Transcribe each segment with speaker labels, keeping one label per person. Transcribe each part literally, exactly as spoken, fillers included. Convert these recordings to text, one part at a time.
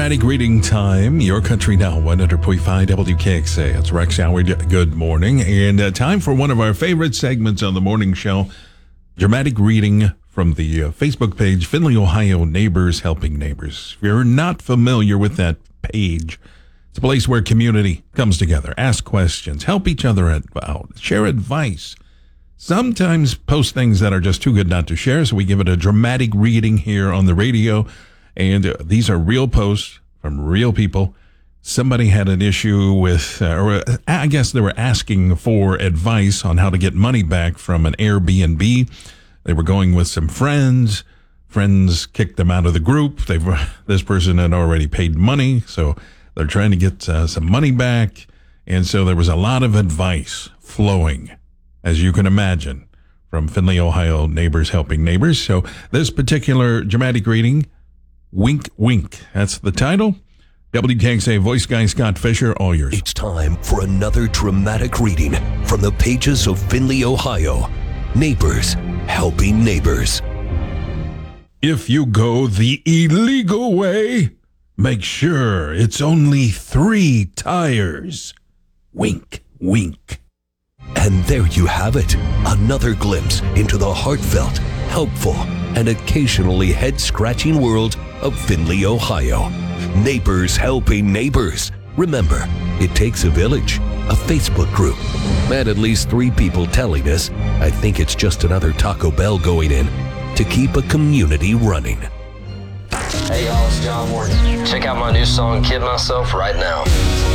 Speaker 1: Dramatic reading time. Your country now, one hundred point five W K X A. It's Rex Howard. Good morning. And uh, time for one of our favorite segments on the morning show. Dramatic reading from the uh, Facebook page, Findlay, Ohio, Neighbors Helping Neighbors. If you're not familiar with that page, it's a place where community comes together, ask questions, help each other out, share advice. Sometimes post things that are just too good not to share, so we give it a dramatic reading here on the radio. And uh, these are real posts from real people. Somebody had an issue with, uh, or uh, I guess they were asking for advice on how to get money back from an Airbnb. They were going with some friends. Friends kicked them out of the group. They've, this person had already paid money, so they're trying to get uh, some money back. And so there was a lot of advice flowing, as you can imagine, from Findlay, Ohio, Neighbors Helping Neighbors. So this particular dramatic reading, Wink, Wink. That's the title. W K X A voice guy Scott Fisher, all yours.
Speaker 2: It's time for another dramatic reading from the pages of Findlay, Ohio. Neighbors Helping Neighbors.
Speaker 1: If you go the illegal way, make sure it's only three tires. Wink, wink.
Speaker 2: And there you have it. Another glimpse into the heartfelt, helpful, and occasionally head-scratching world of Findlay, Ohio. Neighbors Helping Neighbors. Remember, it takes a village, a Facebook group, and at least three people telling us, I think it's just another Taco Bell going in, to keep a community running.
Speaker 3: Hey y'all, it's John Morgan. Check out my new song, Kid Myself, right now.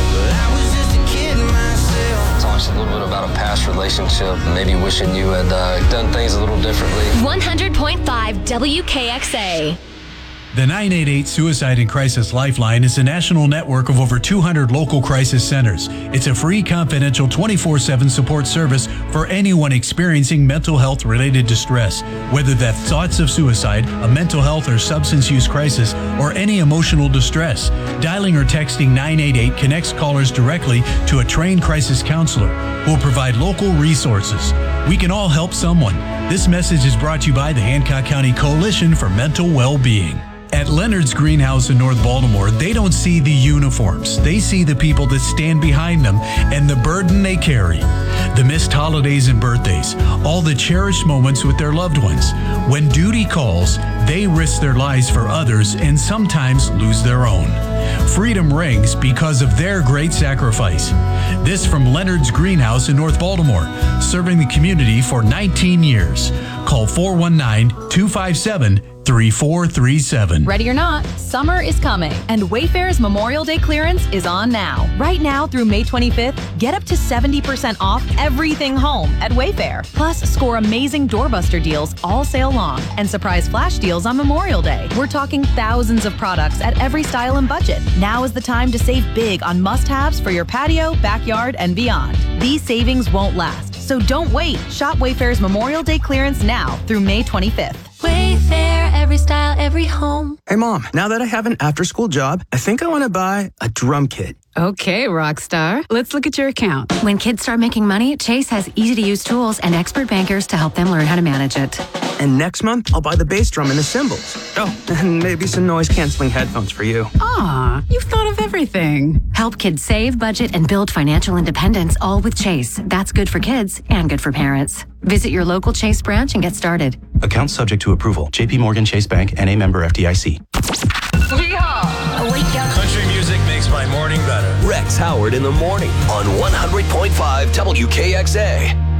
Speaker 3: Talks a little bit about a past relationship, maybe wishing you had uh, done things a little differently.
Speaker 4: one hundred point five W K X A.
Speaker 5: The nine eight eight Suicide and Crisis Lifeline is a national network of over two hundred local crisis centers. It's a free, confidential, twenty-four seven support service for anyone experiencing mental health-related distress, whether that's thoughts of suicide, a mental health or substance use crisis, or any emotional distress. Dialing or texting nine eight eight connects callers directly to a trained crisis counselor who will provide local resources. We can all help someone. This message is brought to you by the Hancock County Coalition for Mental Well-Being. At Leonard's Greenhouse in North Baltimore, they don't see the uniforms. They see the people that stand behind them and the burden they carry. The missed holidays and birthdays, all the cherished moments with their loved ones. When duty calls, they risk their lives for others and sometimes lose their own. Freedom rings because of their great sacrifice. This from Leonard's Greenhouse in North Baltimore, serving the community for nineteen years. Call four one nine, two five seven, three four three seven.
Speaker 6: Ready or not, summer is coming, and Wayfair's Memorial Day clearance is on now. Right now through May twenty-fifth, get up to seventy percent off everything home at Wayfair. Plus, score amazing doorbuster deals all sale long and surprise flash deals on Memorial Day. We're talking thousands of products at every style and budget. Now is the time to save big on must-haves for your patio, backyard, and beyond. These savings won't last, so don't wait. Shop Wayfair's Memorial Day clearance now through May twenty-fifth.
Speaker 4: Wayfair, every style, every home.
Speaker 7: Hey, Mom, now that I have an after-school job, I think I want to buy a drum kit.
Speaker 8: Okay, Rockstar. Let's look at your account.
Speaker 9: When kids start making money, Chase has easy-to-use tools and expert bankers to help them learn how to manage it.
Speaker 7: And next month, I'll buy the bass drum and the cymbals. Oh, and maybe some noise-canceling headphones for you.
Speaker 8: Aw, you've thought of everything.
Speaker 9: Help kids save, budget, and build financial independence, all with Chase. That's good for kids and good for parents. Visit your local Chase branch and get started.
Speaker 10: Account subject to approval. J P Morgan Chase Bank, N A member F D I C.
Speaker 4: Yeehaw! Wake up.
Speaker 11: Country music makes my morning better.
Speaker 2: Rex Howard in the morning on one hundred point five W K X A.